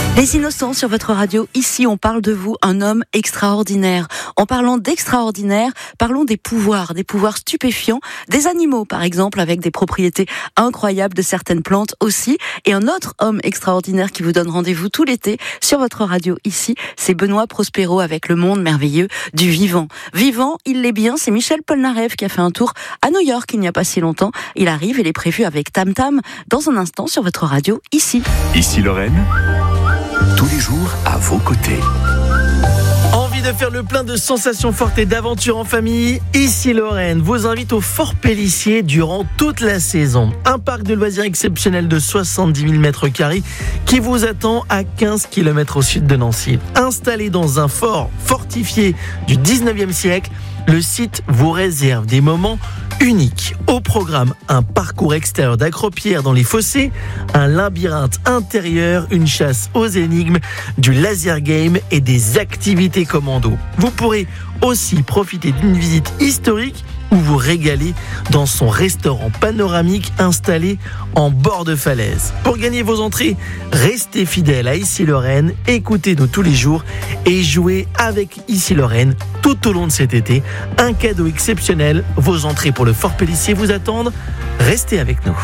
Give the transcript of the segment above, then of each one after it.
Les Innocents sur votre radio. Ici, on parle de vous, un homme extraordinaire. En parlant d'extraordinaire, parlons des pouvoirs stupéfiants, des animaux par exemple, avec des propriétés incroyables de certaines plantes aussi. Et un autre homme extraordinaire qui vous donne rendez-vous tout l'été sur votre radio ici, c'est Benoît Prospero avec le monde merveilleux du vivant. Vivant, il l'est bien, c'est Michel Polnareff qui a fait un tour à New York il n'y a pas si longtemps. Il arrive, il est prévu avec Tam Tam dans un instant sur votre radio ici. Ici Lorraine, tous les jours à vos côtés. Envie de faire le plein de sensations fortes et d'aventures en famille? Ici Lorraine vous invite au Fort Pélissier durant toute la saison. Un parc de loisirs exceptionnel de 70 000 m² qui vous attend à 15 km au sud de Nancy. Installé dans un fort fortifié du 19e siècle, le site vous réserve des moments uniques. Au programme, un parcours extérieur d'accropière dans les fossés, un labyrinthe intérieur, une chasse aux énigmes, du laser game et des activités commando. Vous pourrez aussi profiter d'une visite historique ou vous régaler dans son restaurant panoramique installé en bord de falaise. Pour gagner vos entrées, restez fidèles à Ici Lorraine, écoutez-nous tous les jours et jouez avec Ici Lorraine tout au long de cet été. Un cadeau exceptionnel, vos entrées pour le Fort Pélissier vous attendent. Restez avec nous.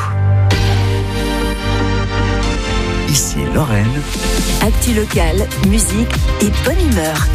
Ici Lorraine. Actu locale, musique et bonne humeur.